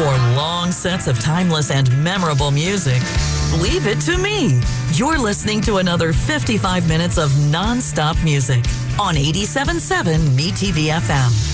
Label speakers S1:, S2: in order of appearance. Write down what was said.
S1: For long sets of timeless and memorable music, leave it to me. You're listening to another 55 minutes of non-stop music on 87.7 MeTV FM.